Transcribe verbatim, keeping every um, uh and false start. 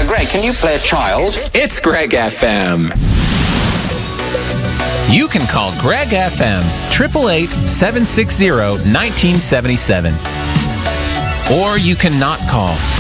Uh, Greg, can you play a child? It's Greg F M. You can call Greg F M, eight eight eight, seven six zero, one nine seven seven. Or you can not call